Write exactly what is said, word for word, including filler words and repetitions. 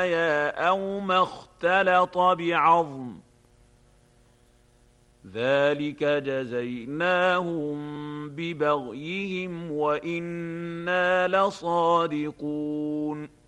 الحياة أو ما اختلط بعظم، ذلك جزيناهم ببغيهم وإنا لصادقون.